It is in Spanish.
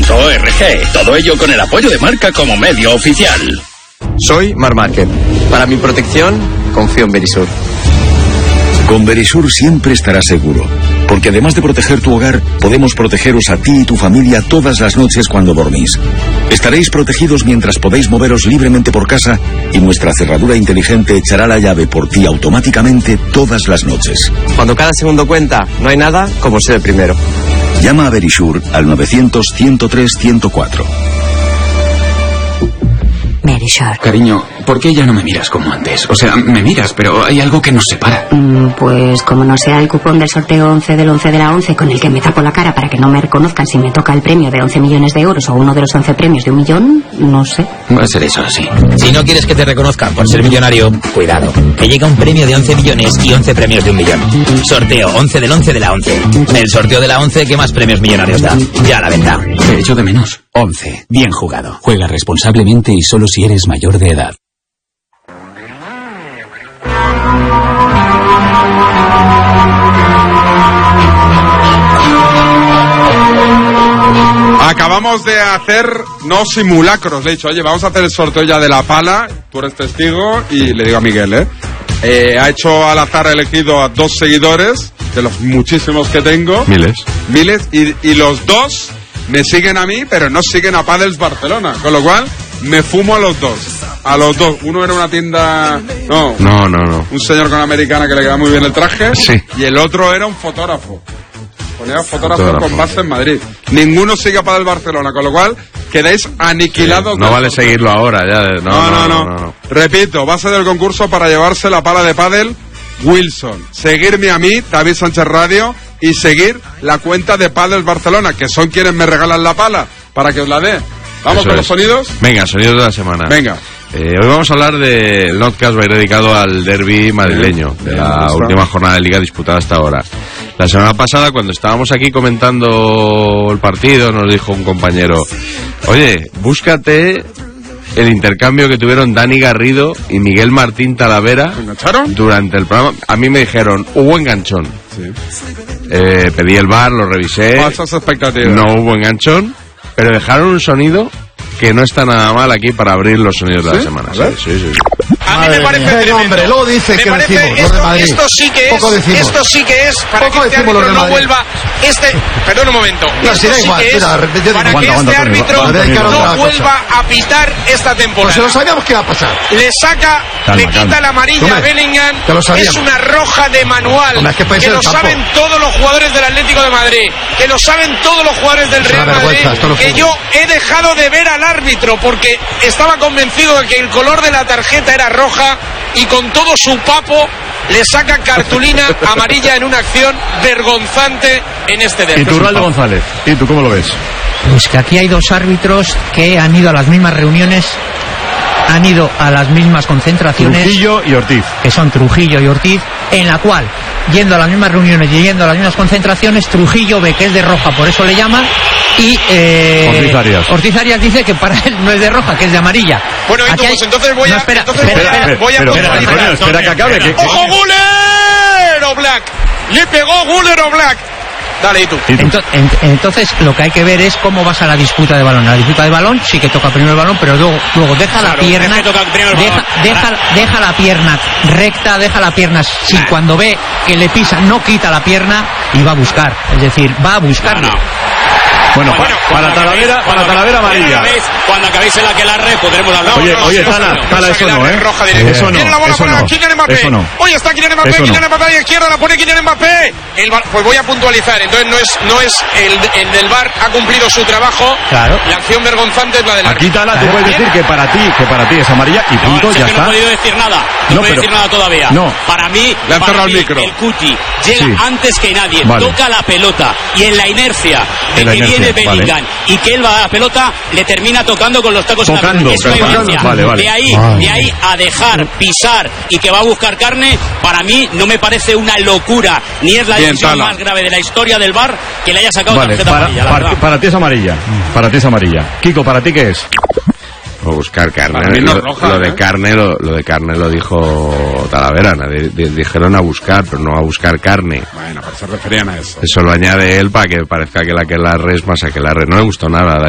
Verisur.org. Todo ello con el apoyo de Marca como medio oficial. Soy Marc Márquez. Para mi protección, confío en Verisur. Con Verisur siempre estarás seguro, porque además de proteger tu hogar, podemos protegeros a ti y tu familia todas las noches cuando dormís. Estaréis protegidos mientras podéis moveros libremente por casa y nuestra cerradura inteligente echará la llave por ti automáticamente todas las noches. Cuando cada segundo cuenta, no hay nada como ser el primero. Llama a Verisur al 900-103-104. Verisur. Cariño, ¿por qué ya no me miras como antes? O sea, me miras, pero hay algo que nos separa. Pues como no sea el cupón del sorteo 11 del 11 de la 11 con el que me tapo la cara para que no me reconozcan si me toca el premio de 11 millones de euros o uno de los 11 premios de 1 millón, no sé. Va a ser eso, sí. Si no quieres que te reconozcan por ser millonario, cuidado, que llega un premio de 11 millones y 11 premios de 1 millón. Sorteo 11 del 11 de la 11. El sorteo de la 11 que más premios millonarios da. Ya a la venta. Te echo de menos. 11. Bien jugado. Juega responsablemente y solo si eres mayor de edad. Acabamos de hacer, no simulacros, le he dicho, oye, vamos a hacer el sorteo ya de la pala, tú eres testigo, y le digo a Miguel, ha hecho al azar, ha elegido a 2 seguidores, de los muchísimos que tengo. Miles, y los 2 me siguen a mí, pero no siguen a Padels Barcelona, con lo cual me fumo a los 2. A los 2. Uno era una tienda... No. Un señor con americana que le queda muy bien el traje. Sí. Y el otro era un fotógrafo. Ponía fotógrafo con base en Madrid. Ninguno sigue a Padel Barcelona, con lo cual quedáis aniquilados. No vale seguirlo ahora, ya. No. Repito, base del concurso para llevarse la pala de pádel, Wilson. Seguirme a mí, David Sánchez Radio, y seguir la cuenta de Padel Barcelona, que son quienes me regalan la pala, para que os la dé. ¿Vamos Eso con es. los sonidos? Venga, sonidos de la semana. Venga. Hoy vamos a hablar del Notcast, va a ir dedicado al derbi madrileño, de la última jornada de liga disputada hasta ahora. La semana pasada, cuando estábamos aquí comentando el partido, nos dijo un compañero, oye, búscate el intercambio que tuvieron Dani Garrido y Miguel Martín Talavera. ¿Engancharon? Durante el programa. A mí me dijeron, hubo enganchón. Sí. Pedí el bar, lo revisé. Falsas expectativas. No hubo enganchón, pero dejaron un sonido que no está nada mal aquí para abrir los sonidos de la semana. Sí. A mí me parece tremendo. Hombre, lo dice que decimos, los de Madrid. Esto sí que es, esto sí que es para que este árbitro no vuelva. Perdón un momento. No, si da igual, para que este árbitro no vuelva a pitar esta temporada. Pues se lo sabíamos que iba a pasar. Le saca, le quita la amarilla a Bellingham. Es una roja de manual. Que lo saben todos los jugadores del Atlético de Madrid. Que lo saben todos los jugadores del Real Madrid. Que yo he dejado de ver al árbitro porque estaba convencido de que el color de la tarjeta era roja y con todo su papo le saca cartulina amarilla en una acción vergonzante en este derbi. ¿Y tú, Raldo González? ¿Y tú cómo lo ves? Pues que aquí hay 2 árbitros que han ido a las mismas reuniones, han ido a las mismas concentraciones. Trujillo y Ortiz. Que son Trujillo y Ortiz, en la cual, yendo a las mismas reuniones y yendo a las mismas concentraciones, Trujillo ve que es de roja, por eso le llaman, y Ortiz Arias dice que para él no es de roja, que es de amarilla. Bueno, pues entonces voy a... Espera que acabe. ¡Ojo, Guller o Black! ¡Le pegó Guller o Black! Dale, ¿y tú? Entonces lo que hay que ver es cómo vas a la disputa de balón. La disputa de balón sí que toca primero el balón, pero luego deja la pierna, deja la pierna recta, deja la pierna. Si cuando ve que le pisa no quita la pierna y va a buscar, es decir, va a buscarlo. Bueno, para Talavera amarilla. Cuando acabéis en la que la red podremos hablar. Oye, Tala, eso no, roja directa. Eso no. Tiene la bola para Kylian Mbappé. Oye, está Kylian Mbappé, Kylian Mbappé a la izquierda, la pone Kylian Mbappé. Pues voy a puntualizar, entonces no es el del VAR ha cumplido su trabajo. Claro. La acción vergonzante es la del Aquí, Tala, tú puedes decir que para ti es amarilla y punto, ya está. No he podido decir nada. No puedo decir nada todavía. No. Para mí, el Cuti llega antes que nadie, toca la pelota y en la inercia de que viene Bellingham y que él va a la pelota, le termina tocando con los tacos en la pelota. Vale. De ahí a dejar pisar y que va a buscar carne, para mí no me parece una locura, ni es la decisión más grave de la historia del VAR que le haya sacado tarjeta amarilla. Para ti es amarilla. Kiko, ¿para ti qué es? O buscar carne. Lo de carne lo dijo Talavera. Dijeron a buscar, pero no a buscar carne. Bueno, pero se referían a eso. Eso lo añade él para que parezca que la res más a que la res. No me gustó nada.